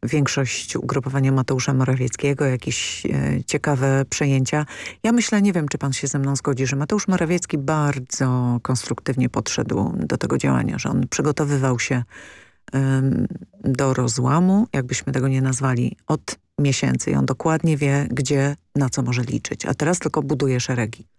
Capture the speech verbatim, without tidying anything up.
większość ugrupowania Mateusza Morawieckiego, jakieś e, ciekawe przejęcia. Ja myślę, nie wiem, czy pan się ze mną zgodzi, że Mateusz Morawiecki bardzo konstruktywnie podszedł do tego działania, że on przygotowywał się em, do rozłamu, jakbyśmy tego nie nazwali, od miesięcy i on dokładnie wie, gdzie, na co może liczyć. A teraz tylko buduje szeregi.